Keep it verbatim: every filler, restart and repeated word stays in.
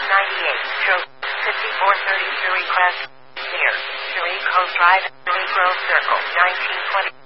ninety-eight, Joe, fifty-four thirty, Surrey Crest, near, Surrey Coast Drive, Surrey Grove Circle, nineteen twenty.